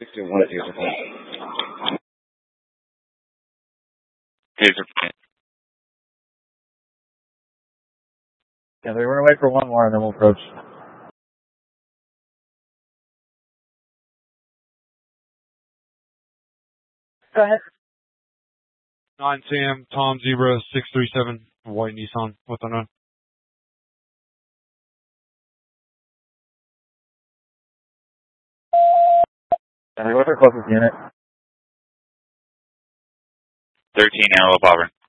621 at Taser phone. Taser. Yeah, we're going to wait for one more and then we'll approach. Go ahead. 9 Sam, Tom Zebra 637, white Nissan, what's unknown? What's our closest unit? 13 Antelope Auburn.